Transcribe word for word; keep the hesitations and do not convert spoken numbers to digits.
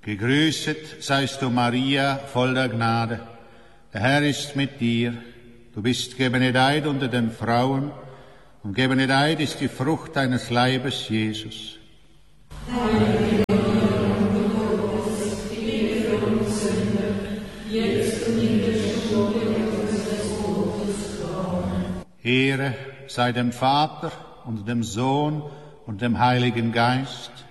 Gegrüßet seist du, Maria, voll der Gnade. Der Herr ist mit dir. Du bist gebenedeit unter den Frauen, und gebenedeit ist die Frucht deines Leibes, Jesus. Heilige Maria, für uns Sünder, jetzt und in der Stunde unseres Todes. Amen. Ehre sei dem Vater und dem Sohn und dem Heiligen Geist,